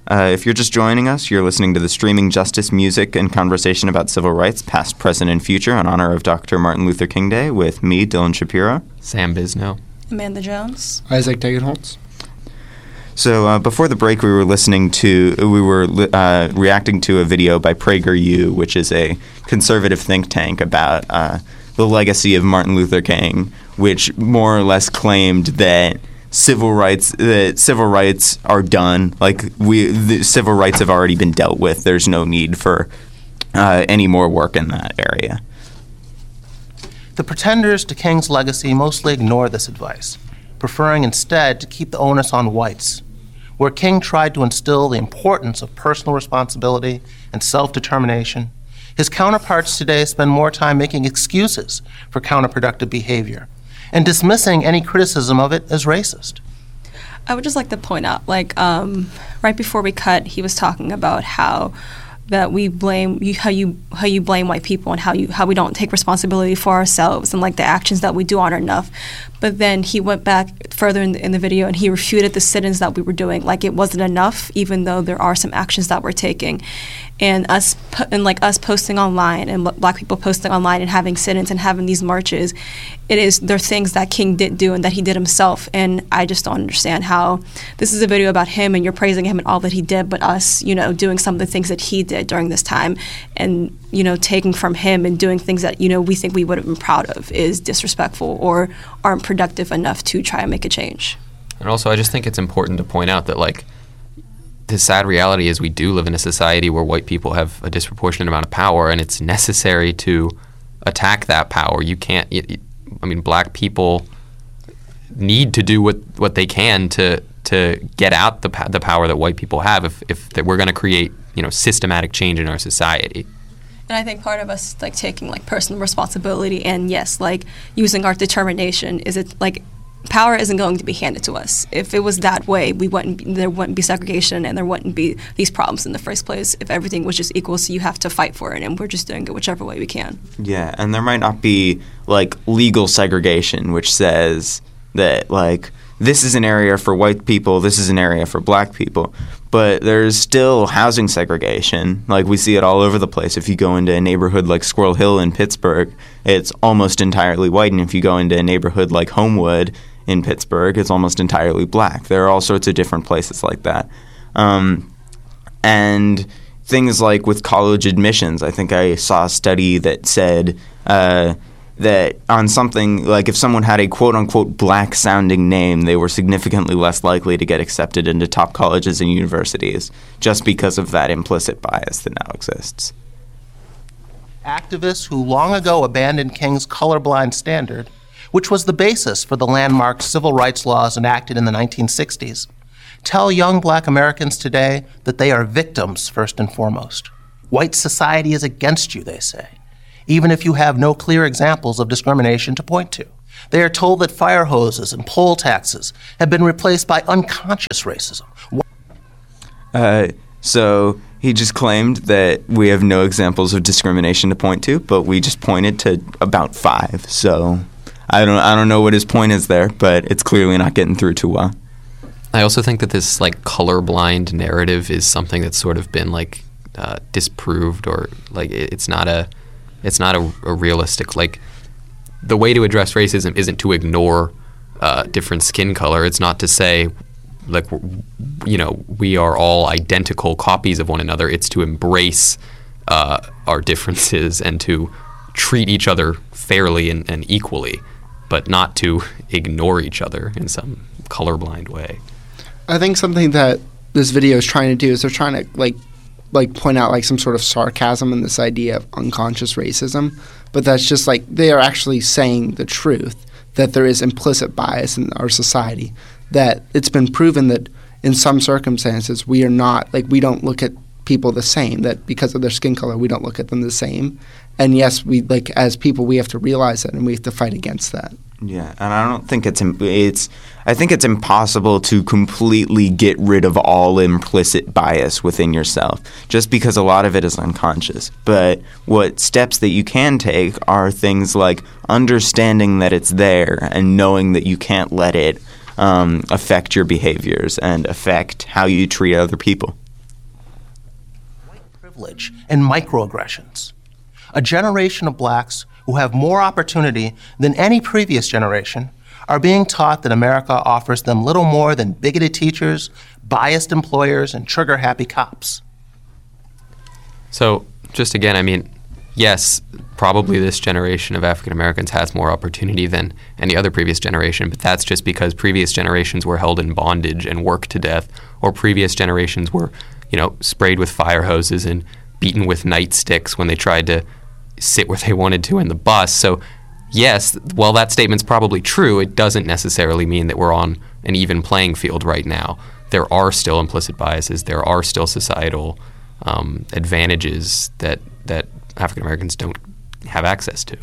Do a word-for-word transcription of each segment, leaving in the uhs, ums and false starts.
Uh, if you're just joining us, you're listening to the streaming justice, music, and conversation about civil rights, past, present, and future, in honor of Doctor Martin Luther King Day, with me, Dylan Shapiro. Sam Bisno. Amanda Jones. Isaac Degenholtz. So uh, before the break, we were listening to, we were uh, reacting to a video by PragerU, which is a conservative think tank about uh, the legacy of Martin Luther King, which more or less claimed that civil rights that civil rights are done. Like we, the civil rights have already been dealt with. There's no need for uh, any more work in that area. The pretenders to King's legacy mostly ignore this advice, preferring instead to keep the onus on whites. Where King tried to instill the importance of personal responsibility and self-determination, his counterparts today spend more time making excuses for counterproductive behavior and dismissing any criticism of it as racist. I would just like to point out, like, um, right before we cut, he was talking about how that we blame you, how you how you blame white people and how you how we don't take responsibility for ourselves and like the actions that we do aren't enough. But then he went back further in the, in the video and he refuted the sit-ins that we were doing, like it wasn't enough, even though there are some actions that we're taking. And us po- and like us posting online and black people posting online and having sit-ins and having these marches, it is there are things that King did do and that he did himself. And I just don't understand how this is a video about him and you're praising him and all that he did, but us, you know, doing some of the things that he did during this time and, you know, taking from him and doing things that, you know, we think we would have been proud of is disrespectful or aren't productive enough to try and make a change. And also, I just think it's important to point out that, like, the sad reality is we do live in a society where white people have a disproportionate amount of power, and it's necessary to attack that power. You can't, you, I mean, black people need to do what, what they can to to get out the the power that white people have if, if that we're going to create, you know, systematic change in our society. And I think part of us, like, taking, like, personal responsibility and, yes, like, using our determination is it, like, power isn't going to be handed to us. If it was that way, we wouldn't be, there wouldn't be segregation and there wouldn't be these problems in the first place if everything was just equal, so you have to fight for it, and we're just doing it whichever way we can. Yeah, and there might not be, like, legal segregation, which says that, like, this is an area for white people, this is an area for black people. But there's still housing segregation. Like, we see it all over the place. If you go into a neighborhood like Squirrel Hill in Pittsburgh, it's almost entirely white. And if you go into a neighborhood like Homewood in Pittsburgh, it's almost entirely black. There are all sorts of different places like that. Um, and things like with college admissions, I think I saw a study that said uh, that on something like if someone had a quote-unquote black-sounding name, they were significantly less likely to get accepted into top colleges and universities just because of that implicit bias that now exists. Activists who long ago abandoned King's colorblind standard, which was the basis for the landmark civil rights laws enacted in the nineteen sixties, tell young black Americans today that they are victims first and foremost. White society is against you, they say, even if you have no clear examples of discrimination to point to. They are told that fire hoses and poll taxes have been replaced by unconscious racism. Uh, so he just claimed that we have no examples of discrimination to point to, but we just pointed to about five. So I don't I don't know what his point is there, but it's clearly not getting through too well. I also think that this, like, colorblind narrative is something that's sort of been, like, uh, disproved, or, like, it, it's not a It's not a, a realistic, like, the way to address racism isn't to ignore uh, different skin color. It's not to say, like, you know, we are all identical copies of one another. It's to embrace uh, our differences and to treat each other fairly and, and equally, but not to ignore each other in some colorblind way. I think something that this video is trying to do is they're trying to, like, like point out like some sort of sarcasm in this idea of unconscious racism, but that's just like they are actually saying the truth, that there is implicit bias in our society, that it's been proven that in some circumstances we are not, like, we don't look at people the same, that because of their skin color we don't look at them the same. And yes, we, like, as people, we have to realize that and we have to fight against that. Yeah, and I don't think it's it's I think it's impossible to completely get rid of all implicit bias within yourself, just because a lot of it is unconscious. But what steps that you can take are things like understanding that it's there and knowing that you can't let it um, affect your behaviors and affect how you treat other people. privilege and microaggressions. A generation of blacks who have more opportunity than any previous generation are being taught that America offers them little more than bigoted teachers, biased employers, and trigger-happy cops. So, just again, I mean, yes, probably this generation of African Americans has more opportunity than any other previous generation, but that's just because previous generations were held in bondage and worked to death, or previous generations were, you know, sprayed with fire hoses and beaten with nightsticks when they tried to sit where they wanted to in the bus. So, yes, while that statement's probably true, it doesn't necessarily mean that we're on an even playing field right now. There are still implicit biases. There are still societal um, advantages that that African Americans don't have access to.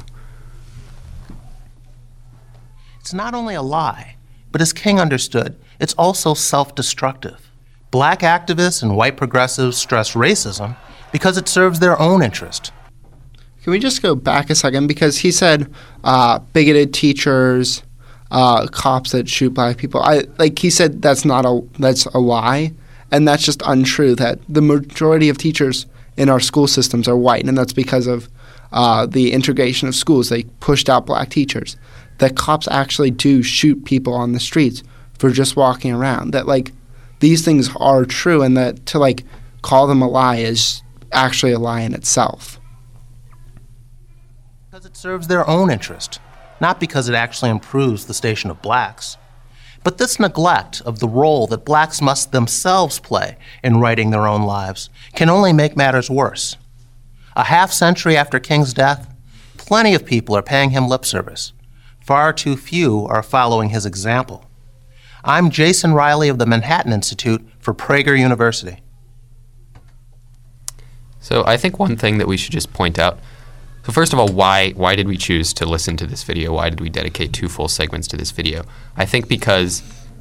It's not only a lie, but as King understood, it's also self-destructive. Black activists and white progressives stress racism because it serves their own interest. Can we just go back a second? Because he said uh, bigoted teachers, uh, cops that shoot black people. I like he said that's not a that's a lie, and that's just untrue. That the majority of teachers in our school systems are white, and that's because of uh, the integration of schools. They pushed out black teachers. That cops actually do shoot people on the streets for just walking around. That like these things are true, and that to like call them a lie is actually a lie in itself. Because it serves their own interest, not because it actually improves the station of blacks. But this neglect of the role that blacks must themselves play in writing their own lives can only make matters worse. A half century after King's death, plenty of people are paying him lip service. Far too few are following his example. I'm Jason Riley of the Manhattan Institute for Prager University. So I think one thing that we should just point out, so first of all, why why did we choose to listen to this video? Why did we dedicate two full segments to this video? I think because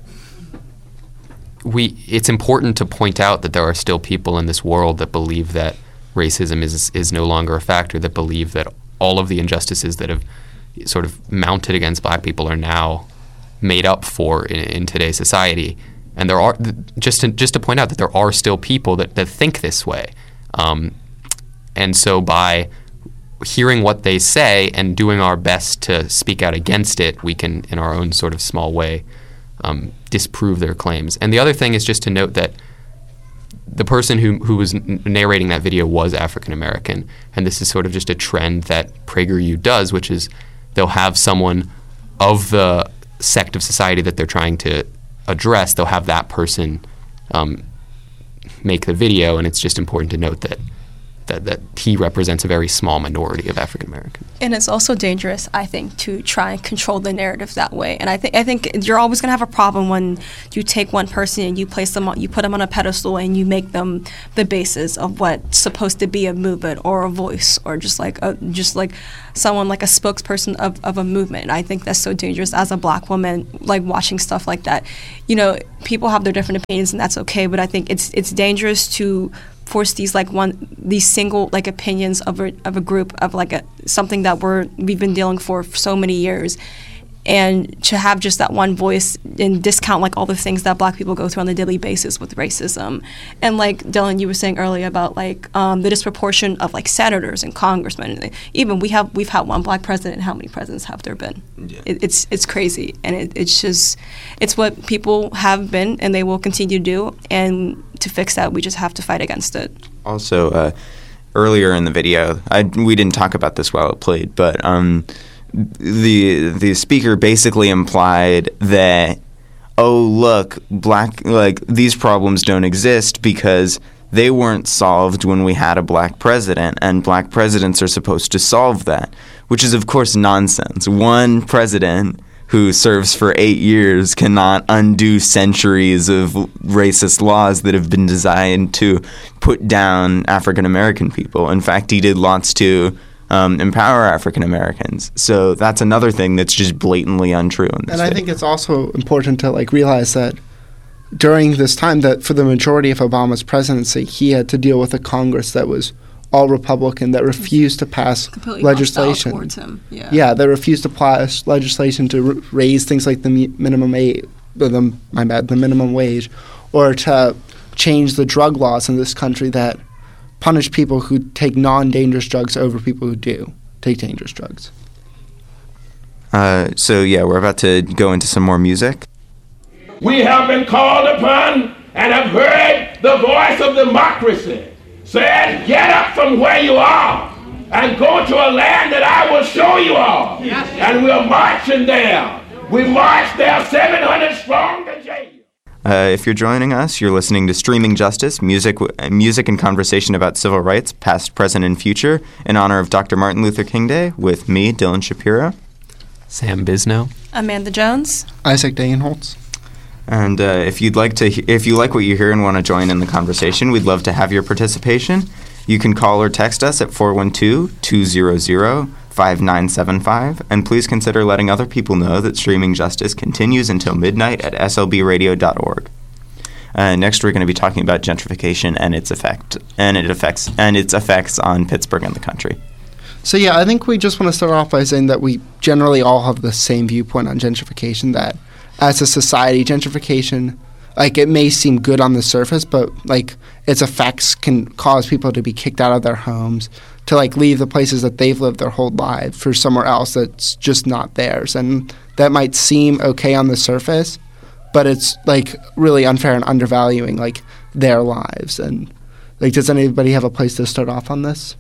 we it's important to point out that there are still people in this world that believe that racism is is no longer a factor, that believe that all of the injustices that have sort of mounted against black people are now made up for in, in today's society. And there are, just to, just to point out that there are still people that, that think this way. Um, and so by hearing what they say and doing our best to speak out against it, we can, in our own sort of small way, um, disprove their claims. And the other thing is just to note that the person who who was n- narrating that video was African American, and this is sort of just a trend that PragerU does, which is they'll have someone of the sect of society that they're trying to address, they'll have that person um, make the video, and it's just important to note that That, that he represents a very small minority of African Americans. And it's also dangerous, I think, to try and control the narrative that way. And I think I think you're always going to have a problem when you take one person and you place them on, you put them on a pedestal and you make them the basis of what's supposed to be a movement or a voice or just like a, just like someone like a spokesperson of, of a movement. And I think that's so dangerous as a black woman, like watching stuff like that. You know, people have their different opinions and that's okay, but I think it's it's dangerous to force these like one these single like opinions of a of a group of like a something that we're we've been dealing for, for so many years, and to have just that one voice and discount like all the things that black people go through on a daily basis with racism. And like Dylan, you were saying earlier about like um, the disproportion of like senators and congressmen. Even we have we've had one black president. How many presidents have there been? Yeah. It, it's it's crazy, and it, it's just it's what people have been and they will continue to do. And to fix that, we just have to fight against it. Also, uh, earlier in the video, I, we didn't talk about this while it played, but um, the the speaker basically implied that, oh look, black like these problems don't exist because they weren't solved when we had a black president, and black presidents are supposed to solve that, which is of course nonsense. One president who serves for eight years cannot undo centuries of racist laws that have been designed to put down African American people. In fact, he did lots to um, empower African Americans. So that's another thing that's just blatantly untrue in this And I video. think it's also important to like realize that during this time that for the majority of Obama's presidency, he had to deal with a Congress that was all Republican, that refused to pass Completely legislation. towards him. Yeah. yeah, they refused to pass legislation to r- raise things like the mi- minimum age, the my bad, the minimum wage, or to change the drug laws in this country that punish people who take non-dangerous drugs over people who do take dangerous drugs. Uh, so, yeah, we're about to go into some more music. We have been called upon and have heard the voice of democracy. Said, get up from where you are and go to a land that I will show you all. Yes. And we're marching there. We marched there seven hundred strong to jail. Uh, if you're joining us, you're listening to Streaming Justice, music, music and conversation about civil rights, past, present, and future, in honor of Doctor Martin Luther King Day, with me, Dylan Shapiro. Sam Bisno. Amanda Jones. Isaac Dagenholtz. And uh, if you'd like to, if you like what you hear and want to join in the conversation, we'd love to have your participation. You can call or text us at four one two, two hundred, five nine seven five, and please consider letting other people know that Streaming Justice continues until midnight at s l b radio dot org. Uh, next, we're going to be talking about gentrification and its effect, and it affects and its effects on Pittsburgh and the country. So yeah, I think we just want to start off by saying that we generally all have the same viewpoint on gentrification. That as a society, gentrification, like, it may seem good on the surface, but like its effects can cause people to be kicked out of their homes, to like leave the places that they've lived their whole lives for somewhere else that's just not theirs. And that might seem okay on the surface, but it's like really unfair and undervaluing like their lives. And like, does anybody have a place to start off on this?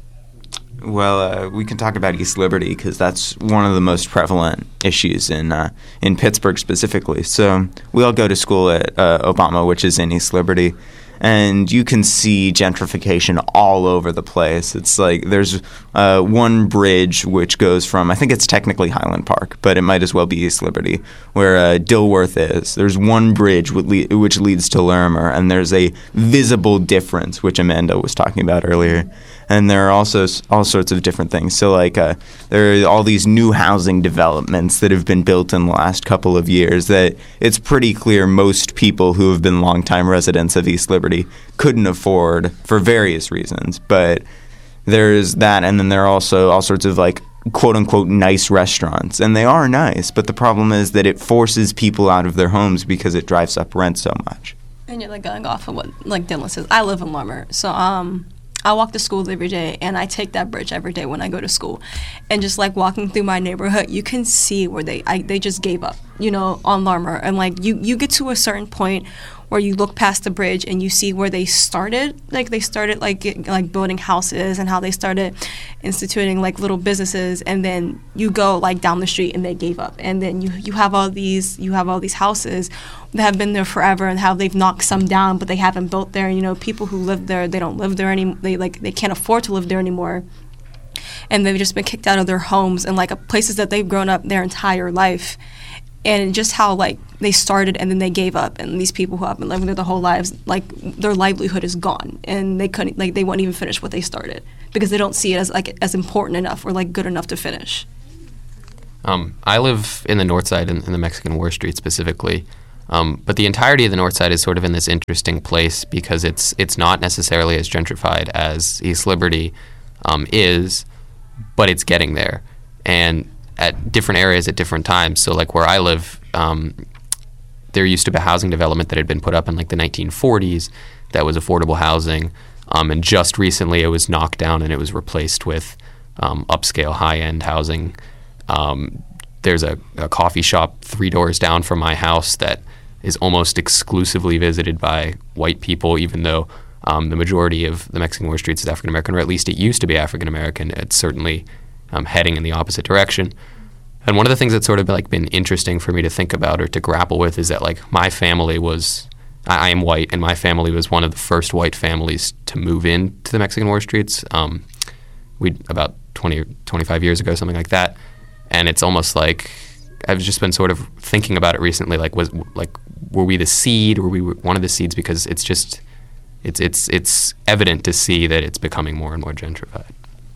Well, uh, we can talk about East Liberty because that's one of the most prevalent issues in uh, in Pittsburgh specifically. So we all go to school at uh, Obama, which is in East Liberty, and you can see gentrification all over the place. It's like there's uh, one bridge which goes from, I think it's technically Highland Park, but it might as well be East Liberty, where uh, Dilworth is. There's one bridge which, le- which leads to Larimer, and there's a visible difference, which Amanda was talking about earlier. And there are also s- all sorts of different things. So, like, uh, there are all these new housing developments that have been built in the last couple of years that it's pretty clear most people who have been longtime residents of East Liberty couldn't afford for various reasons. But there's that, and then there are also all sorts of, like, quote-unquote nice restaurants. And they are nice, but the problem is that it forces people out of their homes because it drives up rent so much. And you're, like, going off of what, like Dylan says, I live in Larimer, so, um... I walk to school every day, and I take that bridge every day when I go to school. And just, like, walking through my neighborhood, you can see where they I, they just gave up, you know, on Larimer. And, like, you, you get to a certain point where you look past the bridge and you see where they started. Like, they started, like, get, like building houses and how they started instituting, like, little businesses. And then you go, like, down the street and they gave up. And then you, you have all these you have all these houses that have been there forever and how they've knocked some down, but they haven't built there. You know, people who live there, they don't live there anymore. They, like, they can't afford to live there anymore. And they've just been kicked out of their homes and, like, places that they've grown up their entire life. And just how, like, they started and then they gave up, and these people who have been living there their whole lives, like, their livelihood is gone, and they couldn't, like, they won't even finish what they started because they don't see it as, like, as important enough or, like, good enough to finish. Um, I live in the north side, in, in the Mexican War Street specifically, um, but the entirety of the north side is sort of in this interesting place because it's it's not necessarily as gentrified as East Liberty um, is, but it's getting there, and at different areas at different times. So, like, where I live, um, there used to be a housing development that had been put up in, like, the nineteen forties that was affordable housing, um, and just recently it was knocked down and it was replaced with um, upscale, high-end housing. Um, there's a, a coffee shop three doors down from my house that is almost exclusively visited by white people, even though um, the majority of the Mexican War Streets is African-American, or at least it used to be African-American. It's certainly um, heading in the opposite direction. And one of the things that's sort of like been interesting for me to think about or to grapple with is that, like, my family was, I, I am white, and my family was one of the first white families to move into the Mexican War Streets. Um, we about twenty or twenty-five years ago, something like that. And it's almost like I've just been sort of thinking about it recently. Like, was like, were we the seed? Were we one of the seeds? Because it's just, it's it's it's evident to see that it's becoming more and more gentrified.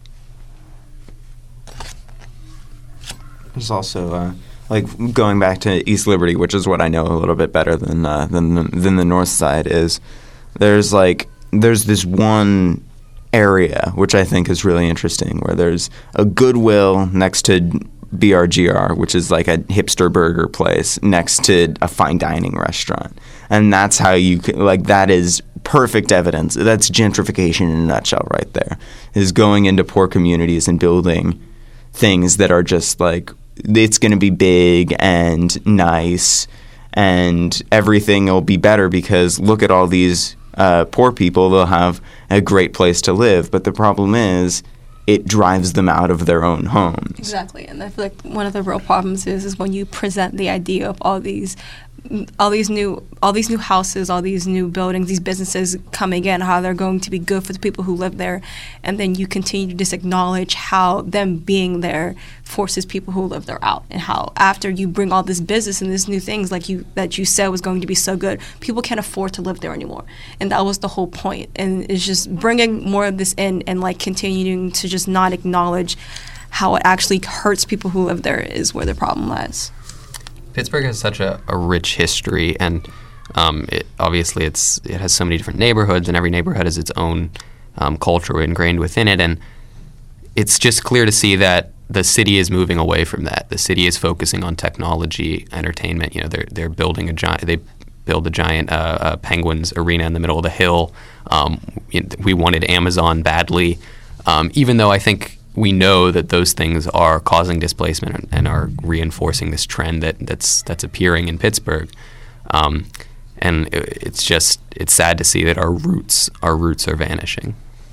There's also, uh, like, going back to East Liberty, which is what I know a little bit better than uh, than the, than the north side is. There's like there's this one area which I think is really interesting, where there's a Goodwill next to B R G R, which is like a hipster burger place next to a fine dining restaurant, and that's how you can, like that is perfect evidence. That's gentrification in a nutshell right there, is going into poor communities and building things that are just like, it's going to be big and nice and everything will be better because look at all these uh, poor people. They'll have a great place to live. But the problem is it drives them out of their own homes. Exactly. And I feel like one of the real problems is is when you present the idea of all these all these new all these new houses, all these new buildings, these businesses coming in, how they're going to be good for the people who live there, and then you continue to just acknowledge how them being there forces people who live there out, and how after you bring all this business and these new things like you that you said was going to be so good, people can't afford to live there anymore. And that was the whole point. And it's just bringing more of this in and like continuing to just not acknowledge how it actually hurts people who live there is where the problem lies. Pittsburgh has such a, a rich history, and um, it, obviously it's it has so many different neighborhoods, and every neighborhood has its own um, culture ingrained within it. And it's just clear to see that the city is moving away from that. The city is focusing on technology, entertainment. You know, they're they're building a giant. They build a giant uh, uh, Penguins arena in the middle of the hill. Um, we wanted Amazon badly, um, even though I think we know that those things are causing displacement and, and are reinforcing this trend that, that's that's appearing in Pittsburgh. Um, and it, it's just it's sad to see that our roots our roots are vanishing.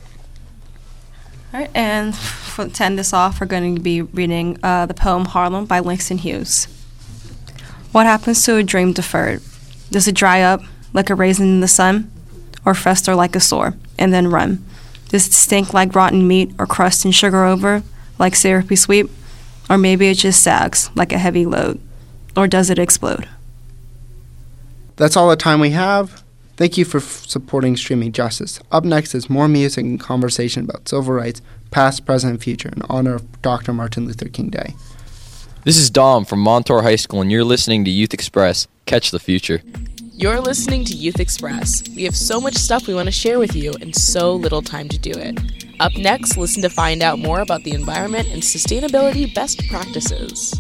All right, and for, to end this off, we're going to be reading uh, the poem Harlem by Langston Hughes. What happens to a dream deferred? Does it dry up like a raisin in the sun, or fester like a sore and then run? Does it stink like rotten meat or crust and sugar over, like syrupy sweet? Or maybe it just sags like a heavy load. Or does it explode? That's all the time we have. Thank you for f- supporting Streaming Justice. Up next is more music and conversation about civil rights, past, present, and future, in honor of Doctor Martin Luther King Day. This is Dom from Montour High School, and you're listening to Youth Express. Catch the future. You're listening to Youth Express. We have so much stuff we want to share with you and so little time to do it. Up next, listen to find out more about the environment and sustainability best practices.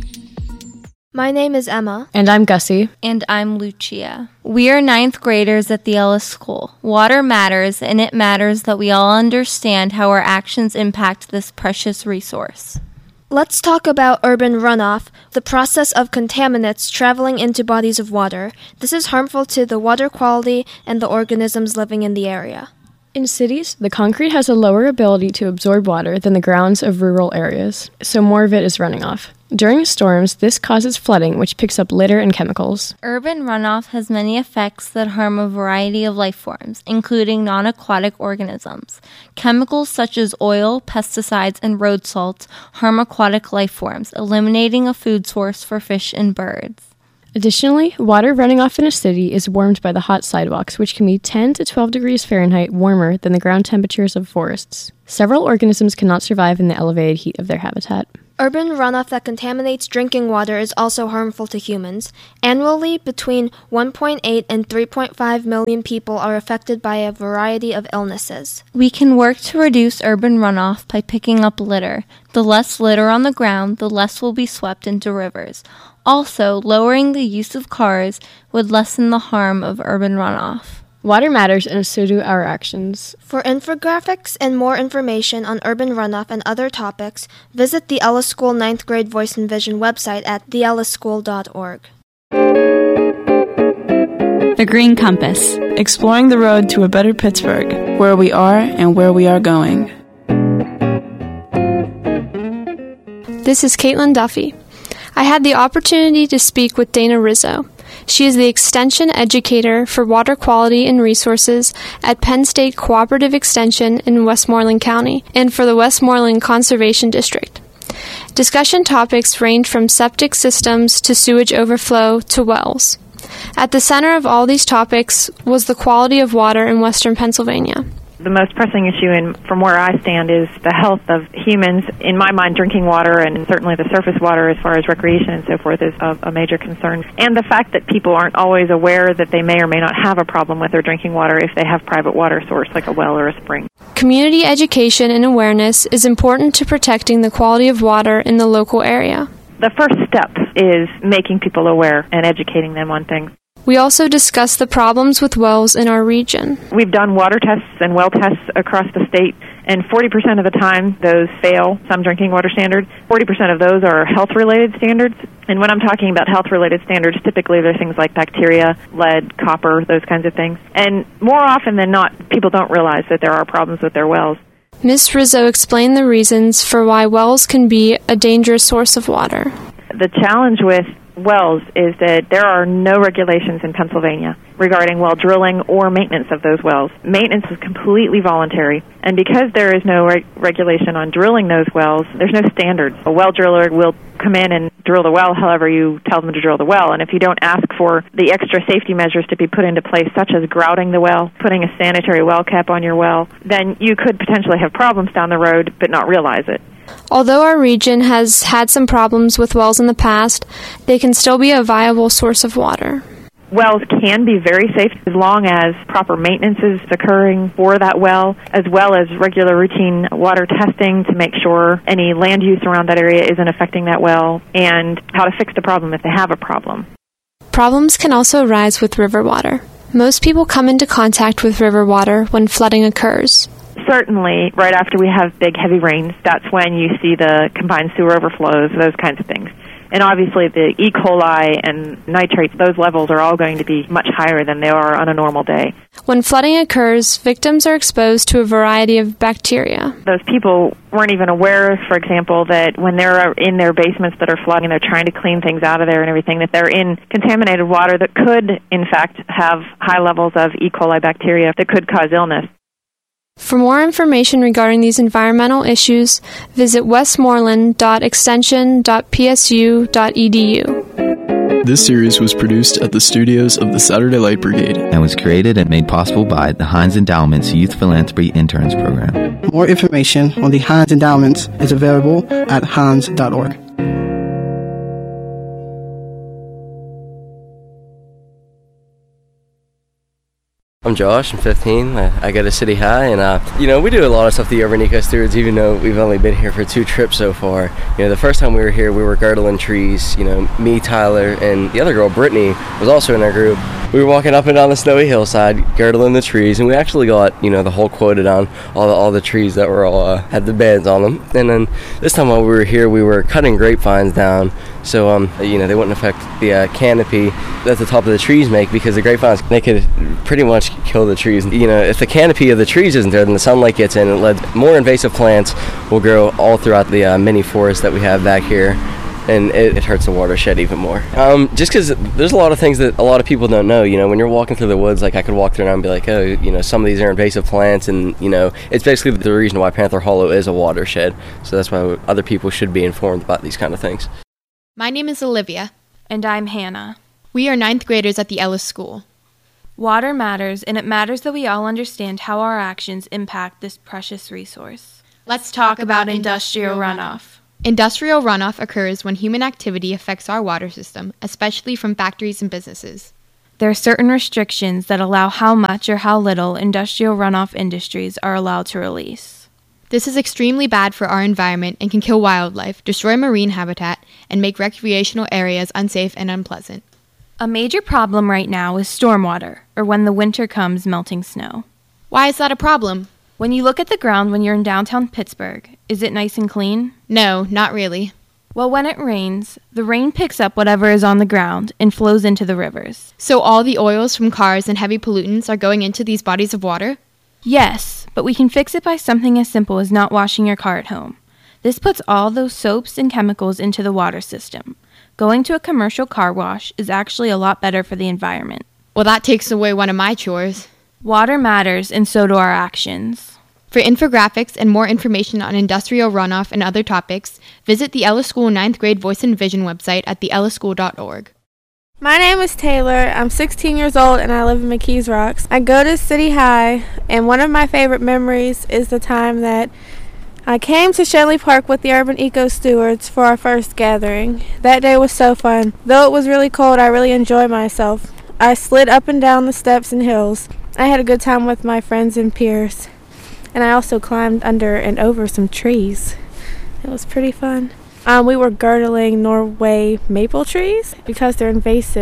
My name is Emma. And I'm Gussie. And I'm Lucia. We are ninth graders at the Ellis School. Water matters, and it matters that we all understand how our actions impact this precious resource. Let's talk about urban runoff, the process of contaminants traveling into bodies of water. This is harmful to the water quality and the organisms living in the area. In cities, the concrete has a lower ability to absorb water than the grounds of rural areas, so more of it is running off. During storms, this causes flooding, which picks up litter and chemicals. Urban runoff has many effects that harm a variety of life forms, including non-aquatic organisms. Chemicals such as oil, pesticides, and road salts harm aquatic life forms, eliminating a food source for fish and birds. Additionally, water running off in a city is warmed by the hot sidewalks, which can be ten to twelve degrees Fahrenheit warmer than the ground temperatures of forests. Several organisms cannot survive in the elevated heat of their habitat. Urban runoff that contaminates drinking water is also harmful to humans. Annually, between one point eight and three point five million people are affected by a variety of illnesses. We can work to reduce urban runoff by picking up litter. The less litter on the ground, the less will be swept into rivers. Also, lowering the use of cars would lessen the harm of urban runoff. Water matters, and so do our actions. For infographics and more information on urban runoff and other topics, visit the Ellis School ninth grade Voice and Vision website at the ellis school dot org. The Green Compass, exploring the road to a better Pittsburgh, where we are and where we are going. This is Caitlin Duffy. I had the opportunity to speak with Dana Rizzo. She is the Extension Educator for Water Quality and Resources at Penn State Cooperative Extension in Westmoreland County and for the Westmoreland Conservation District. Discussion topics range from septic systems to sewage overflow to wells. At the center of all these topics was the quality of water in western Pennsylvania. The most pressing issue in, from where I stand is the health of humans. In my mind, drinking water and certainly the surface water as far as recreation and so forth is a, a major concern. And the fact that people aren't always aware that they may or may not have a problem with their drinking water if they have private water source like a well or a spring. Community education and awareness is important to protecting the quality of water in the local area. The first step is making people aware and educating them on things. We also discuss the problems with wells in our region. We've done water tests and well tests across the state, and forty percent of the time those fail some drinking water standards. forty percent of those are health-related standards. And when I'm talking about health-related standards, typically they're things like bacteria, lead, copper, those kinds of things. And more often than not, people don't realize that there are problems with their wells. Miz Rizzo explained the reasons for why wells can be a dangerous source of water. The challenge with wells is that there are no regulations in Pennsylvania regarding well drilling or maintenance of those wells. Maintenance is completely voluntary, and because there is no re- regulation on drilling those wells, there's no standards. A well driller will come in and drill the well however you tell them to drill the well, and if you don't ask for the extra safety measures to be put into place, such as grouting the well, putting a sanitary well cap on your well, then you could potentially have problems down the road but not realize it. Although our region has had some problems with wells in the past, they can still be a viable source of water. Wells can be very safe as long as proper maintenance is occurring for that well, as well as regular routine water testing to make sure any land use around that area isn't affecting that well, and how to fix the problem if they have a problem. Problems can also arise with river water. Most people come into contact with river water when flooding occurs. Certainly, right after we have big, heavy rains, that's when you see the combined sewer overflows, those kinds of things. And obviously the E. coli and nitrates, those levels are all going to be much higher than they are on a normal day. When flooding occurs, victims are exposed to a variety of bacteria. Those people weren't even aware, for example, that when they're in their basements that are flooding, they're trying to clean things out of there and everything, that they're in contaminated water that could, in fact, have high levels of E. coli bacteria that could cause illness. For more information regarding these environmental issues, visit westmoreland dot extension dot p s u dot e d u. This series was produced at the studios of the Saturday Light Brigade and was created and made possible by the Heinz Endowment's Youth Philanthropy Interns Program. More information on the Heinz Endowments is available at heinz dot org. I'm Josh, I'm fifteen, I go to City High, and uh, you know, we do a lot of stuff, the Urban Eco Stewards, even though we've only been here for two trips so far. You know, the first time we were here, we were girdling trees, you know, me, Tyler, and the other girl, Brittany, was also in our group. We were walking up and down the snowy hillside, girdling the trees, and we actually got, you know, the whole quoted on all the, all the trees that were all, uh, had the beds on them. And then this time while we were here, we were cutting grapevines down, so, um, you know, they wouldn't affect the uh, canopy that the top of the trees make, because the grapevines, they could pretty much kill the trees. You know, if the canopy of the trees isn't there, then the sunlight gets in, and led more invasive plants will grow all throughout the uh, mini forest that we have back here, and it, it hurts the watershed even more. Um, just because there's a lot of things that a lot of people don't know. You know, when you're walking through the woods, like I could walk through and be like, oh, you know, some of these are invasive plants, and you know, it's basically the reason why Panther Hollow is a watershed. So that's why other people should be informed about these kind of things. My name is Olivia. And I'm Hannah. We are ninth graders at the Ellis School. Water matters, and it matters that we all understand how our actions impact this precious resource. Let's talk about industrial runoff. Industrial runoff occurs when human activity affects our water system, especially from factories and businesses. There are certain restrictions that allow how much or how little industrial runoff industries are allowed to release. This is extremely bad for our environment and can kill wildlife, destroy marine habitat, and make recreational areas unsafe and unpleasant. A major problem right now is stormwater, or when the winter comes, melting snow. Why is that a problem? When you look at the ground when you're in downtown Pittsburgh, is it nice and clean? No, not really. Well, when it rains, the rain picks up whatever is on the ground and flows into the rivers. So all the oils from cars and heavy pollutants are going into these bodies of water? Yes, but we can fix it by something as simple as not washing your car at home. This puts all those soaps and chemicals into the water system. Going to a commercial car wash is actually a lot better for the environment. Well, that takes away one of my chores. Water matters, and so do our actions. For infographics and more information on industrial runoff and other topics, visit the Ellis School ninth grade Voice and Vision website at the ellis school dot org. My name is Taylor. I'm sixteen years old and I live in McKees Rocks. I go to City High, and one of my favorite memories is the time that I came to Shenley Park with the Urban Eco Stewards for our first gathering. That day was so fun. Though it was really cold, I really enjoyed myself. I slid up and down the steps and hills. I had a good time with my friends and peers. And I also climbed under and over some trees. It was pretty fun. Um, we were girdling Norway maple trees because they're invasive.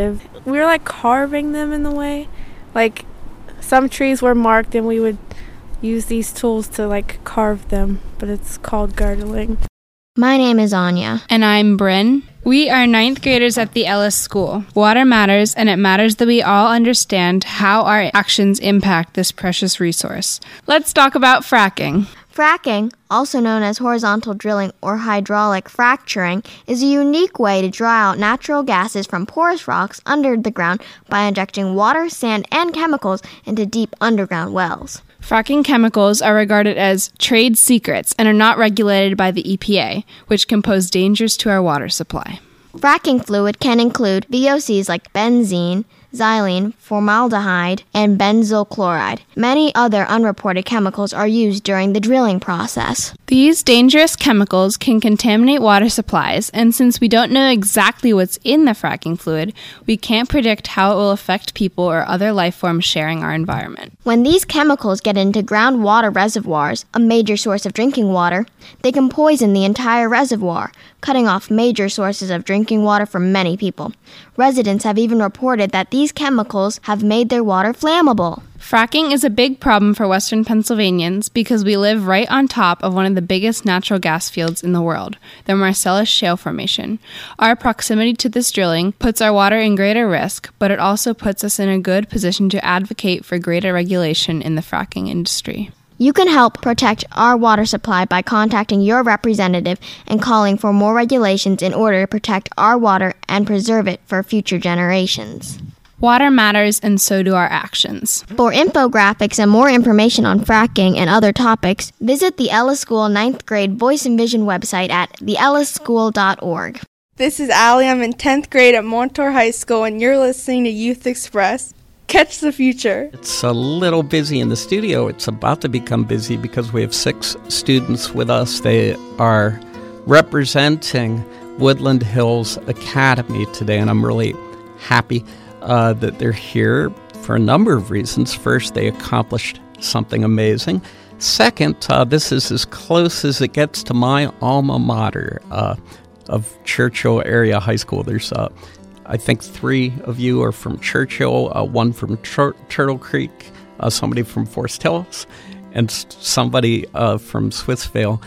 we were like carving them in the way. Like some trees were marked and we would use these tools to like carve them, but it's called girdling. My name is Anya. And I'm Bryn. We are ninth graders at the Ellis School. Water matters, and it matters that we all understand how our actions impact this precious resource. Let's talk about fracking. Fracking, also known as horizontal drilling or hydraulic fracturing, is a unique way to draw out natural gases from porous rocks under the ground by injecting water, sand, and chemicals into deep underground wells. Fracking chemicals are regarded as trade secrets and are not regulated by the E P A, which can pose dangers to our water supply. Fracking fluid can include V O Cs like benzene, xylene, formaldehyde, and benzyl chloride. Many other unreported chemicals are used during the drilling process. These dangerous chemicals can contaminate water supplies, and since we don't know exactly what's in the fracking fluid, we can't predict how it will affect people or other life forms sharing our environment. When these chemicals get into groundwater reservoirs, a major source of drinking water, they can poison the entire reservoir, cutting off major sources of drinking water for many people. Residents have even reported that these chemicals have made their water flammable. Fracking is a big problem for Western Pennsylvanians because we live right on top of one of the biggest natural gas fields in the world, the Marcellus Shale Formation. Our proximity to this drilling puts our water in greater risk, but it also puts us in a good position to advocate for greater regulation in the fracking industry. You can help protect our water supply by contacting your representative and calling for more regulations in order to protect our water and preserve it for future generations. Water matters, and so do our actions. For infographics and more information on fracking and other topics, visit the Ellis School ninth grade Voice and Vision website at the ellis school dot org. This is Allie. I'm in tenth grade at Montour High School, and you're listening to Youth Express. Catch the future. It's a little busy in the studio. It's about to become busy because we have six students with us. They are representing Woodland Hills Academy today, and I'm really happy uh, that they're here for a number of reasons. First, they accomplished something amazing. Second, uh, this is as close as it gets to my alma mater uh, of Churchill Area High School. There's uh, I think three of you are from Churchill, uh, one from Tur- Turtle Creek, uh, somebody from Forest Hills, and s- somebody uh, from Swissvale.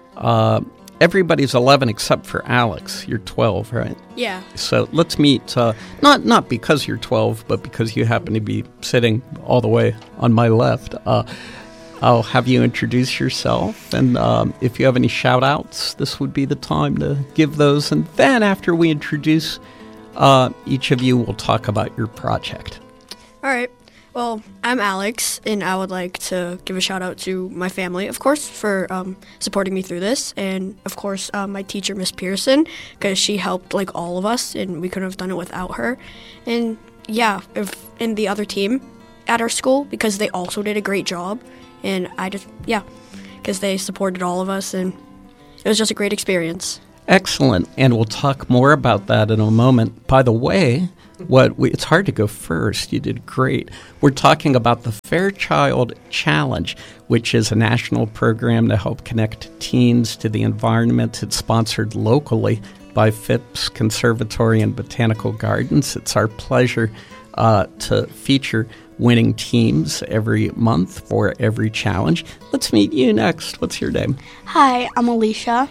Uh, everybody's eleven except for Alex. You're twelve, right? Yeah. So let's meet, uh, not not because you're twelve, but because you happen to be sitting all the way on my left. Uh, I'll have you introduce yourself, and um, if you have any shout-outs, this would be the time to give those. And then after we introduce Uh, each of you will talk about your project. All right. Well, I'm Alex, and I would like to give a shout out to my family, of course, for um, supporting me through this, and of course, uh, my teacher, Miss Pearson, because she helped like all of us, and we couldn't have done it without her. And yeah, if and the other team at our school, because they also did a great job, and I just yeah, because they supported all of us, and it was just a great experience. Excellent, and we'll talk more about that in a moment. By the way, what we, it's hard to go first. You did great. We're talking about the Fairchild Challenge, which is a national program to help connect teens to the environment. It's sponsored locally by Phipps Conservatory and Botanical Gardens. It's our pleasure uh, to feature winning teams every month for every challenge. Let's meet you next. What's your name? Hi, I'm Alicia.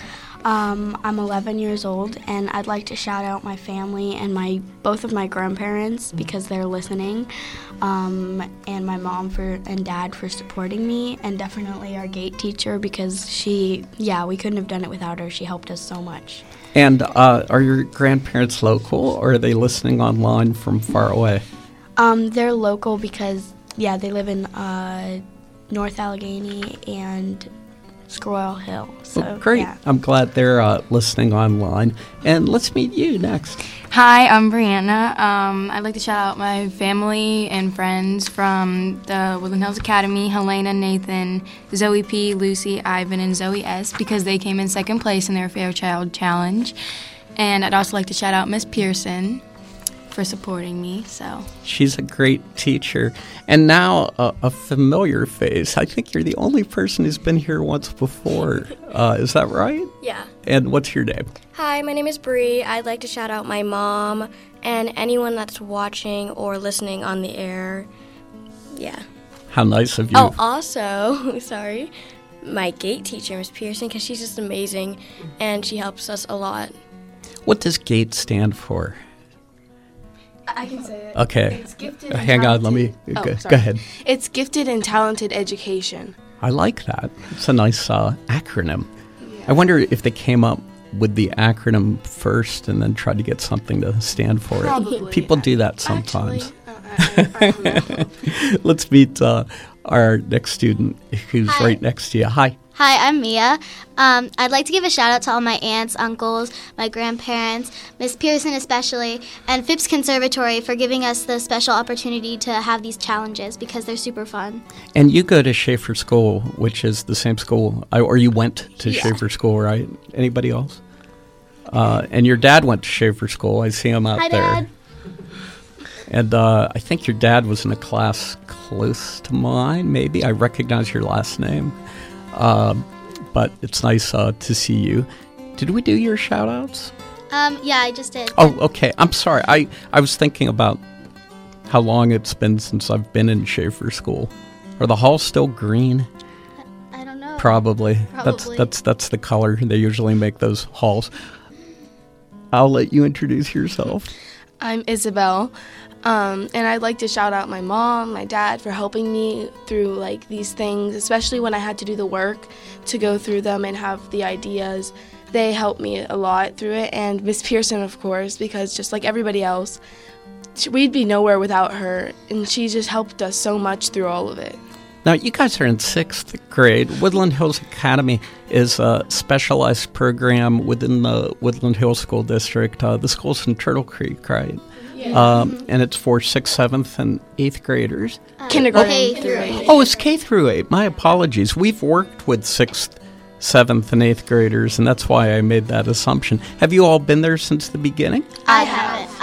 Um, I'm eleven years old, and I'd like to shout out my family and my both of my grandparents because they're listening, um, and my mom for and dad for supporting me, and definitely our gate teacher because she, yeah, we couldn't have done it without her. She helped us so much. And uh, are your grandparents local, or are they listening online from far away? Um, they're local because, yeah, they live in uh, North Allegheny and Squirrel Hill. So, well, great. Yeah. I'm glad they're uh, listening online. And let's meet you next. Hi, I'm Brianna. Um, I'd like to shout out my family and friends from the Woodland Hills Academy, Helena, Nathan, Zoe P., Lucy, Ivan, and Zoe S., because they came in second place in their Fairchild Challenge. And I'd also like to shout out Miss Pearson for supporting me. So she's a great teacher. And now uh, a familiar face. I think you're the only person who's been here once before. Uh, is that right? Yeah. And what's your name? Hi, my name is Bree. I'd like to shout out my mom and anyone that's watching or listening on the air. Yeah. How nice of you. Oh, also, sorry, my GATE teacher, Miss Pearson, because she's just amazing, and she helps us a lot. What does GATE stand for? I can say it. Okay. It's gifted Uh, and hang on, talented. let me Oh, go, sorry. go ahead. It's gifted and talented education. I like that. It's a nice uh, acronym. I wonder if they came up with the acronym first and then tried to get something to stand for Probably. it. People do that sometimes. Actually, uh, I, I don't know. Let's meet uh, our next student who's Hi. right next to you. Hi. Hi, I'm Mia. Um, I'd like to give a shout out to all my aunts, uncles, my grandparents, Miss Pearson especially, and Phipps Conservatory for giving us the special opportunity to have these challenges because they're super fun. And you go to Schaefer School, which is the same school, I- or you went to Yeah. Schaefer School, right? Anybody else? Uh, and your dad went to Schaefer School. I see him out Hi, there. Dad. And uh, I think your dad was in a class close to mine, maybe. I recognize your last name. Um, but it's nice uh, to see you. Did we do your shout-outs? Um, yeah, I just did. Oh, okay. I'm sorry. I, I was thinking about how long it's been since I've been in Schaefer School. Are the halls still green? I don't know. Probably. That's Probably. that's that's the color they usually make those halls. I'll let you introduce yourself. I'm Isabel, um, and I'd like to shout out my mom, my dad for helping me through like these things, especially when I had to do the work to go through them and have the ideas. They helped me a lot through it, and Miss Pearson, of course, because just like everybody else, sh- we'd be nowhere without her, and she just helped us so much through all of it. Now, you guys are in sixth grade. Woodland Hills Academy is a specialized program within the Woodland Hills School District. Uh, the school's in Turtle Creek, right? Yeah. Um, and it's for sixth, seventh, and eighth graders. Uh, Kindergarten K through through eighth. Oh, it's K through eight. My apologies. We've worked with sixth, seventh, and eighth graders, and that's why I made that assumption. Have you all been there since the beginning? I haven't.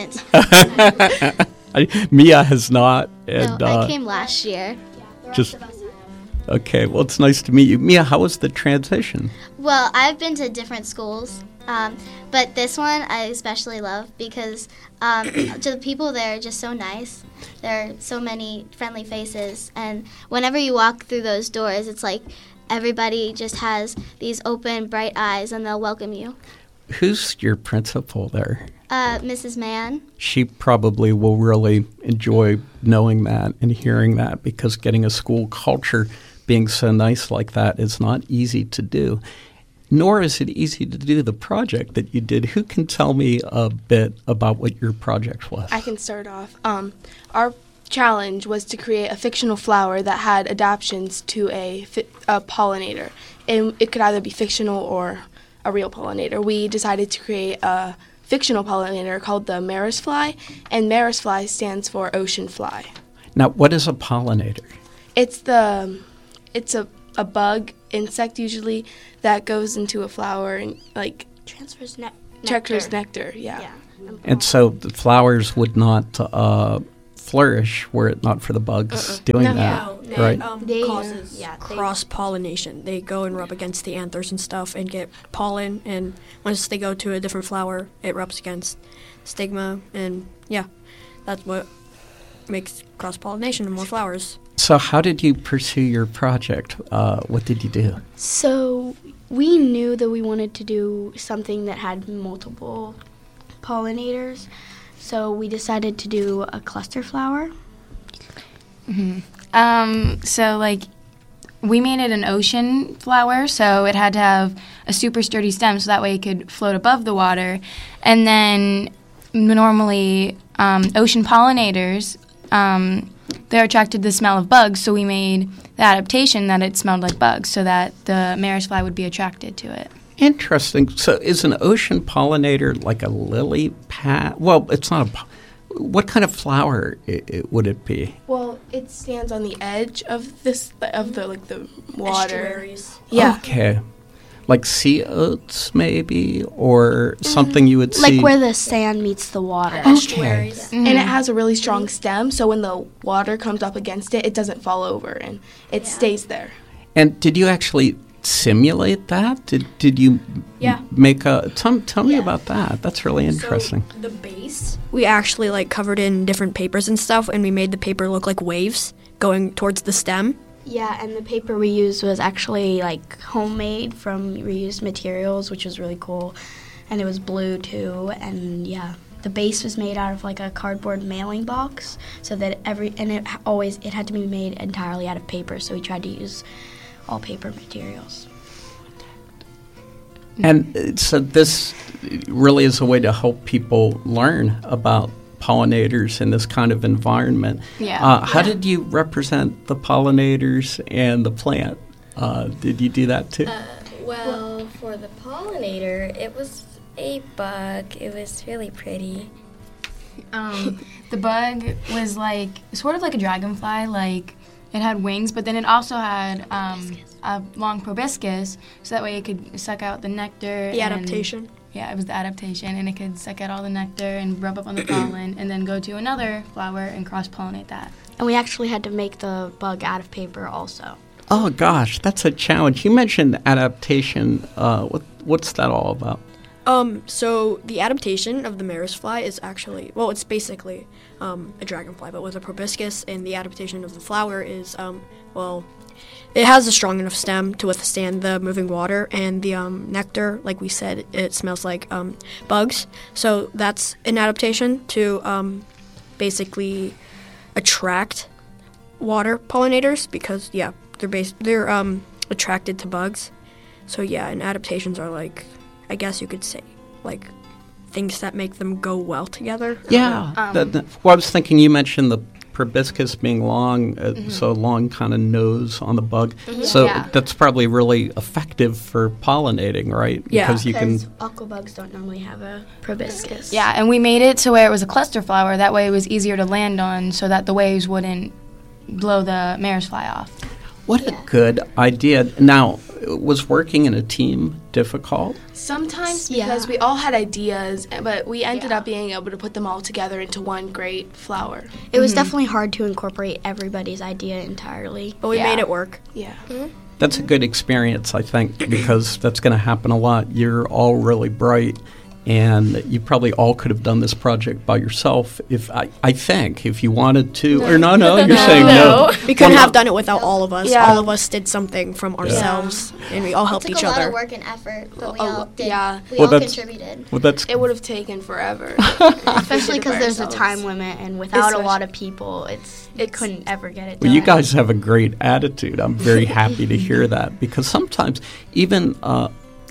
I haven't. I, Mia has not. And, no, uh, I came last year. just okay. Well, it's nice to meet you, Mia. How was the transition? Well, I've been to different schools, um, but this one I especially love because um, to the people there are just so nice. There are so many friendly faces, and whenever you walk through those doors, it's like everybody just has these open, bright eyes, and they'll welcome you. Who's your principal there? Uh, Missus Mann. She probably will really enjoy knowing that and hearing that because getting a school culture being so nice like that is not easy to do. Nor is it easy to do the project that you did. Who can tell me a bit about what your project was? I can start off. Um, our challenge was to create a fictional flower that had adaptations to a, fi- a pollinator. And it could either be fictional or a real pollinator. We decided to create a fictional pollinator called the Maris fly, and Maris fly stands for ocean fly. Now, what is a pollinator? It's the it's a, a bug insect usually that goes into a flower and like transfers ne- transfers nectar. nectar. Yeah. yeah. And so the flowers would not uh, flourish were it not for the bugs Uh-uh. doing No, that, no, It right? um, They, uh, causes yeah, they- cross-pollination. They go and rub against the anthers and stuff and get pollen, and once they go to a different flower, it rubs against stigma, and yeah, that's what makes cross-pollination and more flowers. So how did you pursue your project? Uh, what did you do? So we knew that we wanted to do something that had multiple pollinators. So we decided to do a cluster flower. Mm-hmm. Um, so, like, we made it an ocean flower, so it had to have a super sturdy stem so that way it could float above the water. And then normally um, ocean pollinators, um, they're attracted to the smell of bugs, so we made the adaptation that it smelled like bugs so that the Maris fly would be attracted to it. Interesting. So is an ocean pollinator like a lily pad? Well, it's not a po- what kind of flower I- I- would it be? Well, it stands on the edge of this of the like the water. Estuaries. Yeah. Okay. Like sea oats, maybe, or something you would Like see. where the sand meets the water. Okay. And it has a really strong stem, so when the water comes up against it, it doesn't fall over and it stays there. And did you actually simulate that? Did did you Yeah. m- make a tell, tell me Yeah. about that? That's really interesting. So the base, we actually like covered in different papers and stuff, and we made the paper look like waves going towards the stem. Yeah, and the paper we used was actually like homemade from reused materials, which was really cool. And it was blue too, and yeah. The base was made out of like a cardboard mailing box, so that every and it h- always it had to be made entirely out of paper. So we tried to use all paper materials. And uh, so this really is a way to help people learn about pollinators in this kind of environment. Yeah. Uh, how Yeah. did you represent the pollinators and the plant? Uh, did you do that too? Uh, well, for the pollinator, it was a bug. It was really pretty. Um, the bug was like sort of like a dragonfly, like it had wings, but then it also had um, a long proboscis, so that way it could suck out the nectar. The and- adaptation. Yeah, it was the adaptation, and it could suck out all the nectar and rub up on the pollen, and then go to another flower and cross-pollinate that. And we actually had to make the bug out of paper also. Oh gosh, that's a challenge. You mentioned adaptation. Uh, what what's that all about? Um, so the adaptation of the mare's fly is actually, well, it's basically um, a dragonfly, but with a proboscis, and the adaptation of the flower is, um, well, it has a strong enough stem to withstand the moving water, and the um, nectar, like we said, it smells like um, bugs. So that's an adaptation to um, basically attract water pollinators because, yeah, they're bas- they're um, attracted to bugs. So yeah, and adaptations are like, I guess you could say, like, things that make them go well together. Yeah. Um, the, the, well, I was thinking you mentioned the proboscis being long, uh, Mhm. so long kind of nose on the bug. Mhm. So Yeah. that's probably really effective for pollinating, right? Because you can. aquabugs don't normally have a proboscis. Yeah, and we made it to where it was a cluster flower. That way it was easier to land on so that the waves wouldn't blow the mare's fly off. What a good idea. Now, was working in a team difficult? Sometimes Yeah. because we all had ideas, but we ended up being able to put them all together into one great flower. It was Mm-hmm. definitely hard to incorporate everybody's idea entirely. But we Yeah. made it work. Yeah. That's a good experience, I think, because that's going to happen a lot. You're all really bright, and you probably all could have done this project by yourself if I, I think if you wanted to. Or no, no, you're saying no. We couldn't Well, have done it without all of us. Yeah. All of us did something from ourselves, and we all helped It took each a lot other. of work and effort, but we A all lo- did. yeah. We Well, all that's- contributed. Well, that's It would have taken forever. Especially because there's a time limit, and without a lot Especially- of people, it's it couldn't ever get it Well, done. you guys have a great attitude. I'm very happy to hear that because sometimes even uh,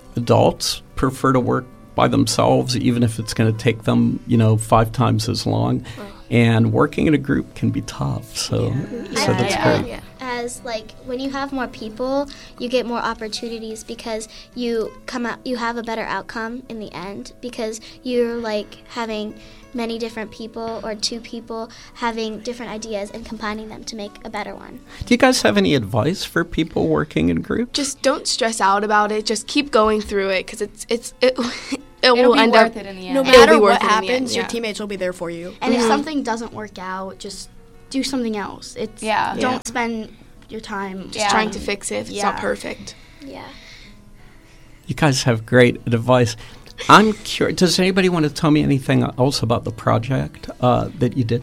adults prefer to work by themselves, even if it's going to take them, you know, five times as long. And working in a group can be tough. So, so I that's think great. as like when you have more people, you get more opportunities because you come out, you have a better outcome in the end because you're like having many different people or two people having different ideas and combining them to make a better one. Do you guys have any advice for people working in groups? Just don't stress out about it. Just keep going through it because it's it's it. It It'll will be end worth up it in the end. No It'll matter be worth what it in the end, happens, your yeah. teammates will be there for you. And Mhm. if something doesn't work out, just do something else. It's Yeah. Don't Yeah. spend your time just yeah. trying to fix it if it's Yeah. not perfect. Yeah. You guys have great advice. I'm curious. Does anybody want to tell me anything else about the project uh, that you did?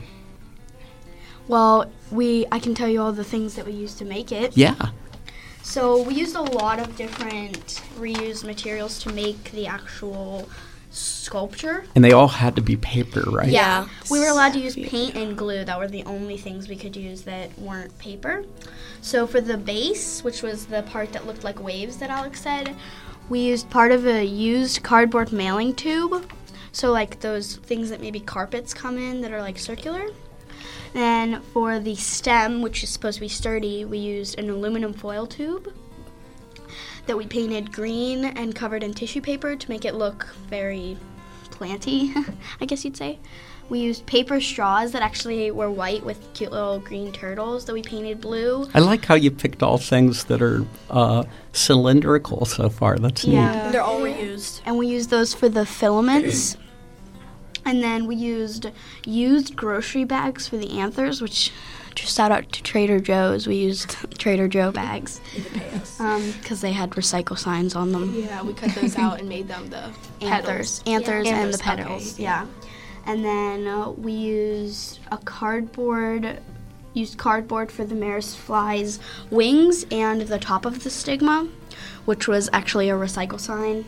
Well, we I can tell you all the things that we used to make it. Yeah. So we used a lot of different reused materials to make the actual sculpture. And they all had to be paper, right? Yeah. We were allowed to use paint and glue. That were the only things we could use that weren't paper. So for the base, which was the part that looked like waves that Alex said, we used part of a used cardboard mailing tube. So like those things that maybe carpets come in that are like circular. Then for the stem, which is supposed to be sturdy, we used an aluminum foil tube that we painted green and covered in tissue paper to make it look very planty, I guess you'd say. We used paper straws that actually were white with cute little green turtles that we painted blue. I like how you picked all things that are uh, cylindrical so far. That's neat. They're all reused. And we used those for the filaments. And then we used used grocery bags for the anthers, which just shout out to Trader Joe's. We used Trader Joe bags. Um, because they had recycle signs on them. Yeah, we cut those out and made them the Anthers. petals. Anthers Yeah. and the Anthers, petals, okay. yeah. And then uh, we used a cardboard, used cardboard for the mare's fly's wings and the top of the stigma, which was actually a recycle sign.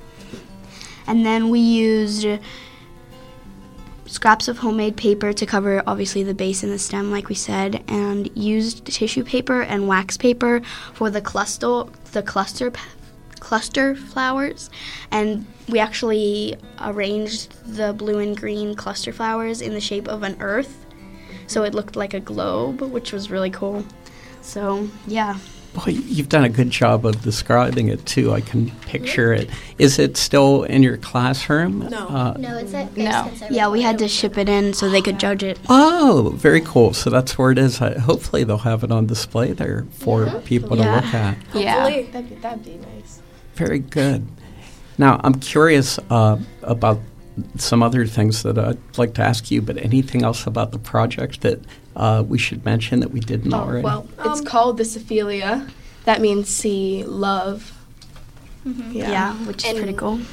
And then we used scraps of homemade paper to cover obviously the base and the stem, like we said, and used tissue paper and wax paper for the cluster, the cluster, cluster flowers. And we actually arranged the blue and green cluster flowers in the shape of an earth, so it looked like a globe, which was really cool. So yeah. Boy, you've done a good job of describing it, too. I can picture it. Is it still in your classroom? No. Uh, No, it's at No. Yeah, we had to ship it in so they could judge it. Oh, very cool. So that's where it is. Uh, hopefully they'll have it on display there for people Yeah. to look at. Yeah. That'd be, that'd be nice. Very good. Now, I'm curious uh, about some other things that I'd like to ask you, but anything else about the project that uh, we should mention that we didn't Oh, already? well, it's called the Cephalia. That means sea love. Mm-hmm. Yeah, which is And- pretty cool.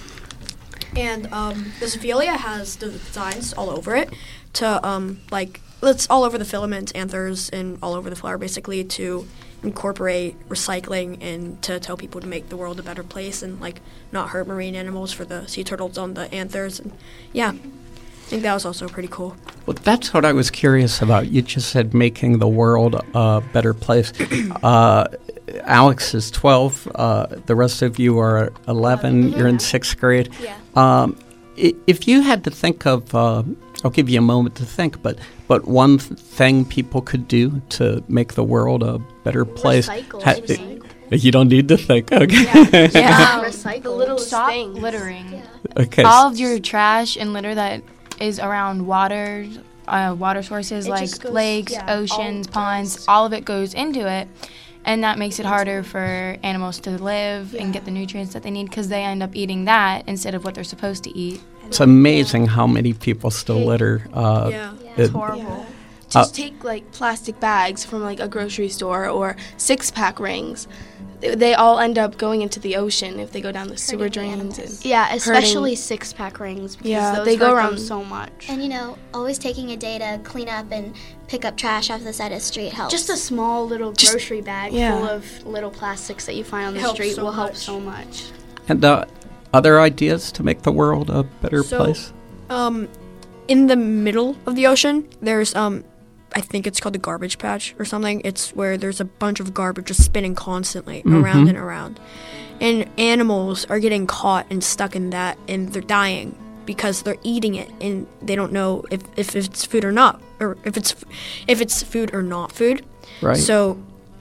And um, the Cephalia has the designs all over it to, um, like, it's all over the filaments, anthers, and all over the flower, basically, to incorporate recycling and to tell people to make the world a better place and, like, not hurt marine animals for the sea turtles on the anthers. And, yeah, I think that was also pretty cool. Well, that's what I was curious about. You just said making the world a better place. uh, Alex is twelve. Uh, the rest of you are eleven. You're in sixth grade. Yeah. Um, i- if you had to think of, uh, I'll give you a moment to think, but but one th- thing people could do to make the world a better place. Recycle. Ha- Recycle. you don't need to think. Okay. Yeah. Yeah. Recycle. The littlest Stop things. littering. Okay. All of your trash and litter that is around water, uh, water sources It like just goes- lakes, yeah, oceans, all ponds, goes- all of it goes into it. And that makes it harder for animals to live and get the nutrients that they need because they end up eating that instead of what they're supposed to eat. It's amazing how many people still litter. Uh, Yeah. it- horrible. Uh, Just take like plastic bags from like a grocery store or six pack rings. They, they all end up going into the ocean if they go down the sewer drains. And Yeah, especially hurting- six pack rings because Yeah, those they go hurt around them so much. And you know, always taking a day to clean up and pick up trash off the side of the street helps. Just a small little Just- grocery bag yeah. full of little plastics that you find on the Helps street so will help much. so much. And uh, other ideas to make the world a better So, place? Um, in the middle of the ocean, there's um, I think it's called the garbage patch or something. It's where there's a bunch of garbage just spinning constantly around Mhm. and around, and animals are getting caught and stuck in that, and they're dying because they're eating it and they don't know if, if it's food or not, or if it's if it's food or not food. Right. So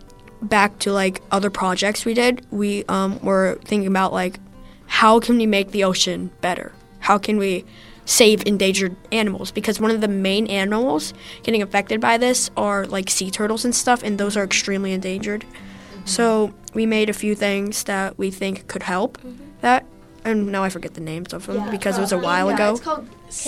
back to like other projects we did, we um, were thinking about like how can we make the ocean better? How can we save endangered animals? Because one of the main animals getting affected by this are like sea turtles and stuff, and those are extremely endangered. So we made a few things that we think could help that, and now I forget the names of them because it was a while yeah, ago. It's called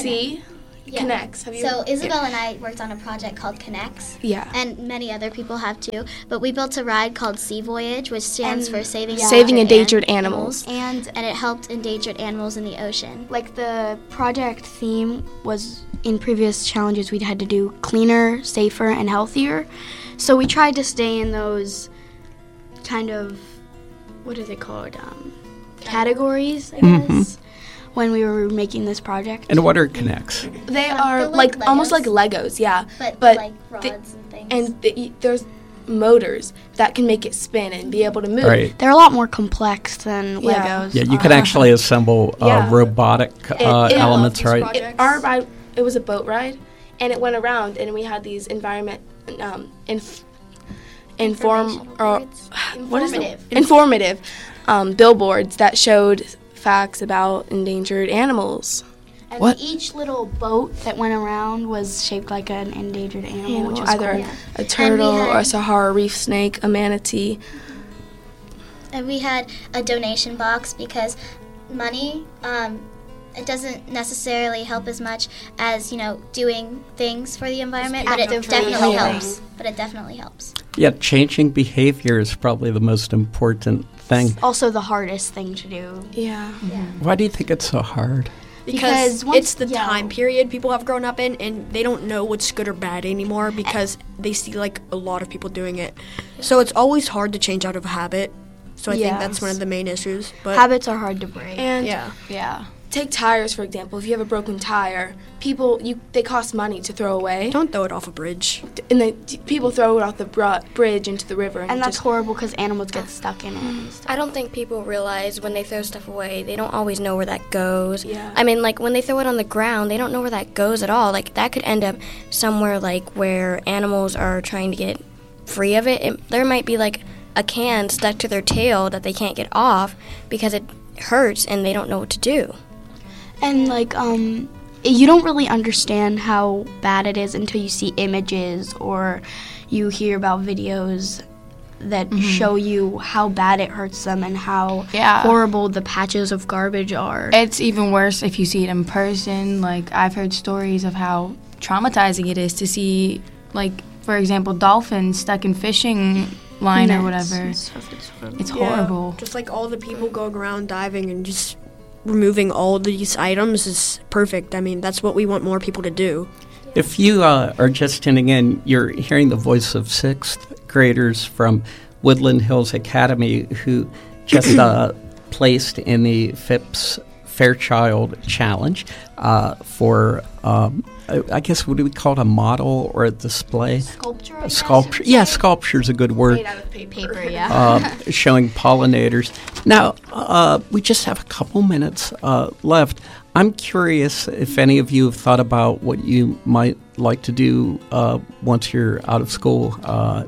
C Connects. Have you? So Isabel and I worked on a project called Connects. Yeah. And many other people have too. But we built a ride called Sea Voyage, which stands And- for Saving yeah. Saving endangered An- animals. And and it helped endangered animals in the ocean. Like the project theme was in previous challenges we'd had to do cleaner, safer, and healthier. So we tried to stay in those kind of, what are they called, um, categories, I Mhm. guess, when we were making this project. And what are connects? They Um, are they're like, like almost like Legos. Legos, yeah. But, But like rods the- and things. And the, there's motors that can make it spin and be able to move. Right. They're a lot more complex than Yeah. Legos. Yeah, you can actually assemble uh, Yeah. robotic uh, It- it- elements, right? It, our ride, it was a boat ride, and it went around, and we had these environment, um, inf- inform, or what is it? Informative. Informative, um, billboards that showed facts about endangered animals. And What? each little boat that went around was shaped like an endangered animal, which was Either cool. a turtle had- or a Sahara reef snake, a manatee. And we had a donation box because money, um, it doesn't necessarily help as much as, you know, doing things for the environment, but it actively definitely helping. helps. But it definitely helps. Yeah, changing behavior is probably the most important thing. Also the hardest thing to do. Yeah. yeah. Why do you think it's so hard? Because, Because once- it's the yeah. time period people have grown up in, and they don't know what's good or bad anymore because they see like a lot of people doing it. So it's always hard to change out of a habit. So I think that's one of the main issues. But Habits are hard to break. And yeah, yeah. Take tires, for example. If you have a broken tire, people you they cost money to throw away. Don't throw it off a bridge. And the people throw it off the br- bridge into the river. And, And it that's just, horrible because animals get stuck in it. and stuff. I don't think people realize when they throw stuff away, they don't always know where that goes. Yeah. I mean, like when they throw it on the ground, they don't know where that goes at all. Like that could end up somewhere like where animals are trying to get free of it. it there might be like a can stuck to their tail that they can't get off because it hurts and they don't know what to do. And like um you don't really understand how bad it is until you see images or you hear about videos that Mhm. show you how bad it hurts them and how Yeah. horrible the patches of garbage are. It's even worse if you see it in person. Like, I've heard stories of how traumatizing it is to see, like, for example, dolphins stuck in fishing line Nets or whatever. and stuff, it's horrible. It's Yeah, horrible. just like all the people going around diving and just removing all these items is perfect. I mean, that's what we want more people to do. If you uh, are just tuning in, you're hearing the voice of sixth graders from Woodland Hills Academy who just uh, placed in the Phipps Fairchild Challenge uh, for, um, I, I guess, what do we call it, a model or a display? Sculpture, I A guess sculpture. you'd Yeah, say. sculpture is a good word. Made out of paper, yeah. uh, showing pollinators. Now, uh, we just have a couple minutes uh, left. I'm curious if any of you have thought about what you might like to do uh, once you're out of school. Uh,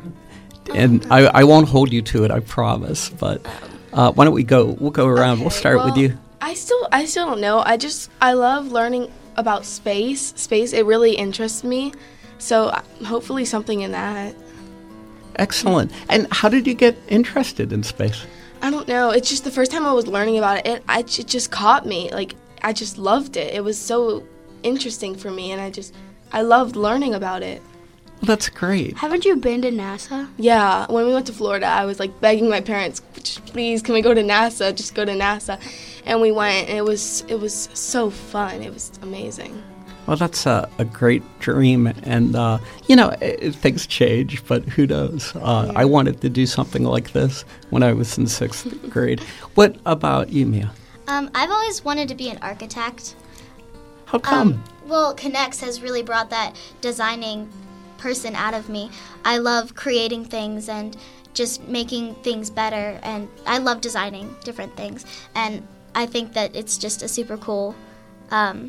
and I, I won't hold you to it, I promise. But uh, why don't we go? We'll go around. we'll start well, with you. I still I still don't know. I just I love learning about space. Space it really interests me. So uh, hopefully something in that. Excellent. And how did you get interested in space? I don't know. It's just the first time I was learning about it, it I it just caught me. Like I just loved it. It was so interesting for me, and I just I loved learning about it. Well, that's great. Haven't you been to NASA? Yeah, when we went to Florida, I was like begging my parents, just please, can we go to NASA? Just go to NASA, and we went. And it was it was so fun. It was amazing. Well, that's a, a great dream, and uh, you know, i things change, but who knows? Uh, I wanted to do something like this when I was in sixth grade. What about you, Mia? Um, I've always wanted to be an architect. How come? Um, well, Connects has really brought that designing person out of me. I love creating things and just making things better, and I love designing different things. And I think that it's just a super cool um,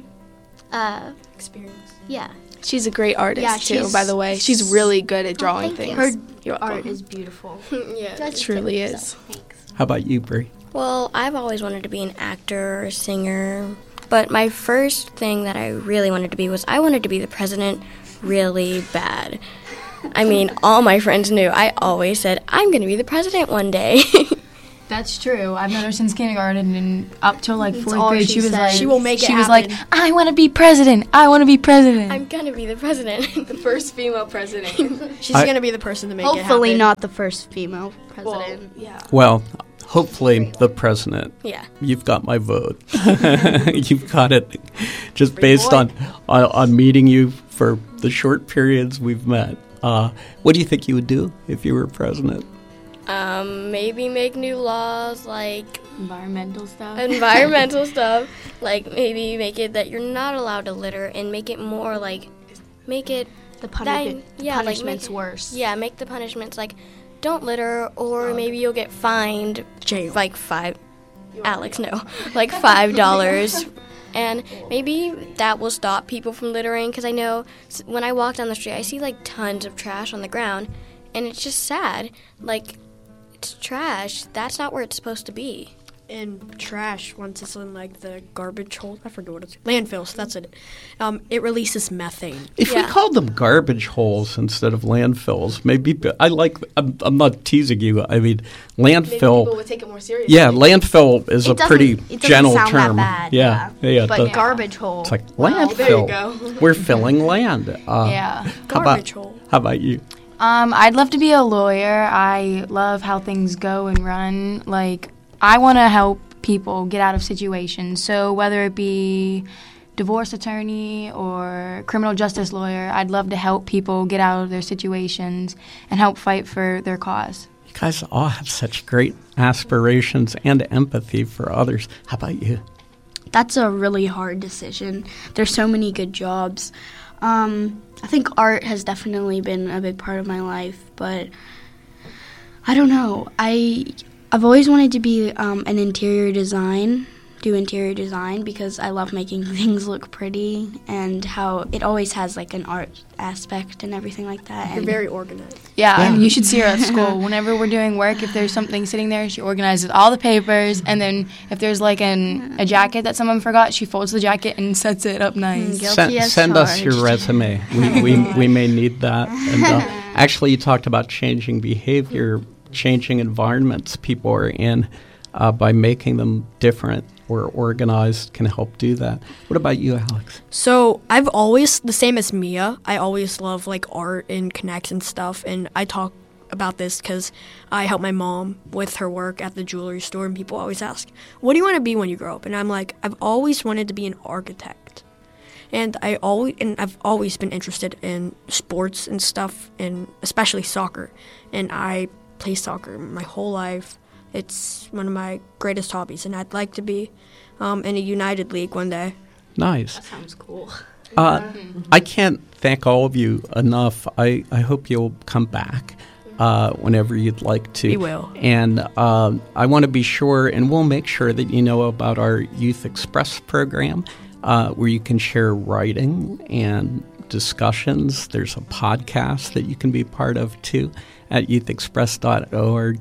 uh, experience. Yeah. She's a great artist Yeah, too, she's- by the way. She's really good at Oh, drawing thank you. things. Her You're art welcome. is beautiful. Yeah. It truly is. How about you, Bree? Well, I've always wanted to be an actor or a singer, but my first thing that I really wanted to be was I wanted to be the president really bad. I mean, all my friends knew. I always said, I'm going to be the president one day. That's true. I've known her since kindergarten, and up till like That's fourth all grade, she she was said. like, She will make it she was like, happen. I want to be president. I want to be president. I'm going to be the president. The first female president. She's I- going to be the person to make it happen. Hopefully not the first female president. yeah. Well, hopefully the president. Yeah. You've got my vote. You've got it. Just based on, on on meeting you for the short periods we've met. Uh, what do you think you would do if you were president? Um, maybe make new laws like environmental stuff. environmental stuff. Like maybe make it that you're not allowed to litter and make it more like make it The puni- that, yeah, like punishment's make, worse. Yeah, make the punishments like don't litter or maybe you'll get fined Jail. like five Alex, no. Like five dollars. And maybe that will stop people from littering because I know s- when I walk down the street I see like tons of trash on the ground and it's just sad. Like it's trash. That's not where it's supposed to be. And trash, once it's in like the garbage hole, I forget what it's landfills. That's it. Um, it releases methane. If Yeah. we called them garbage holes instead of landfills, maybe I like. I'm, I'm not teasing you. I mean, Maybe landfill. people would take it more seriously. Yeah, landfill is It a doesn't- pretty it doesn't general sound that term. bad, yeah, yeah. yeah, But the- garbage hole. It's like Well, landfill. there you go. We're filling land. Uh, Yeah. how Garbage about, hole. How about you? Um, I'd love to be a lawyer. I love how things go and run. Like, I want to help people get out of situations. So whether it be divorce attorney or criminal justice lawyer, I'd love to help people get out of their situations and help fight for their cause. You guys all have such great aspirations and empathy for others. How about you? That's a really hard decision. There's so many good jobs. Um, I think art has definitely been a big part of my life, but I don't know. I, I've always wanted to be um, an interior design, do interior design, because I love making things look pretty and how it always has like an art aspect and everything like that. You're and very organized. Yeah, Yeah. you should see her at school. Whenever we're doing work, if there's something sitting there, she organizes all the papers, and then if there's like an a jacket that someone forgot, she folds the jacket and sets it up nice. Send, send us your resume. We, we, we may need that. And uh, actually, you talked about changing behavior, changing environments people are in uh, by making them different or organized can help do that. What about you, Alex? So I've always, the same as Mia, I always love like art and connects and stuff, and I talk about this because I help my mom with her work at the jewelry store, and people always ask, what do you want to be when you grow up? And I'm like, I've always wanted to be an architect. And I always and I've always been interested in sports and stuff, and especially soccer. And I play soccer my whole life. It's one of my greatest hobbies, and I'd like to be um, in a United League one day. Nice. That sounds cool. Uh, I can't thank all of you enough. I, I hope you'll come back uh, whenever you'd like to. We will. And uh, I want to be sure, and we'll make sure that you know about our Youth Express program, uh, where you can share writing and discussions. There's a podcast that you can be part of, too, at youth express dot org.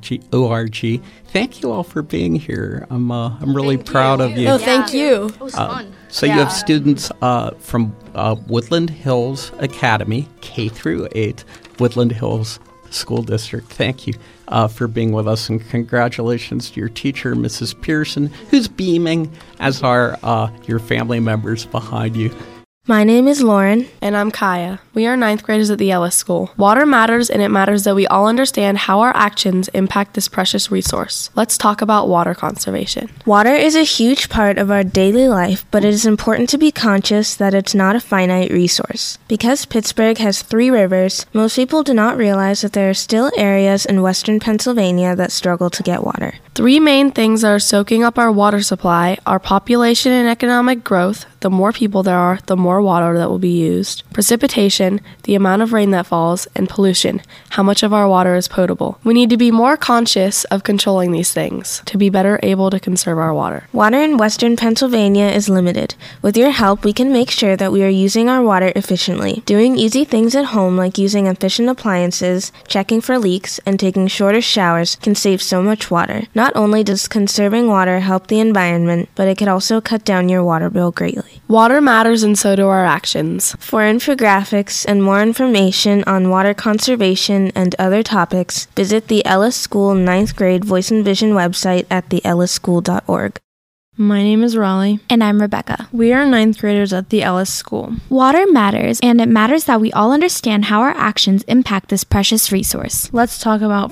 Thank you all for being here. I'm uh, I'm really Thank proud you. of you. Oh, thank you. It was Uh, fun. So Yeah. you have students uh, from uh, Woodland Hills Academy, K through eight, Woodland Hills School District. Thank you uh, for being with us, and congratulations to your teacher, Missus Pearson, who's beaming, as are uh, your family members behind you. My name is Lauren. And I'm Kaya. We are ninth graders at the Ellis School. Water matters, and it matters that we all understand how our actions impact this precious resource. Let's talk about water conservation. Water is a huge part of our daily life, but it is important to be conscious that it's not a finite resource. Because Pittsburgh has three rivers, most people do not realize that there are still areas in western Pennsylvania that struggle to get water. Three main things that are soaking up our water supply are population and economic growth. The more people there are, the more water that will be used. Precipitation, the amount of rain that falls, and pollution, how much of our water is potable. We need to be more conscious of controlling these things to be better able to conserve our water. Water in western Pennsylvania is limited. With your help, we can make sure that we are using our water efficiently. Doing easy things at home like using efficient appliances, checking for leaks, and taking shorter showers can save so much water. Not only does conserving water help the environment, but it could also cut down your water bill greatly. Water matters, and so do our actions. For infographics and more information on water conservation and other topics, visit the Ellis School ninth grade Voice and Vision website at the ellis school dot org. My name is Raleigh. And I'm Rebecca. We are ninth graders at the Ellis School. Water matters, and it matters that we all understand how our actions impact this precious resource. Let's talk about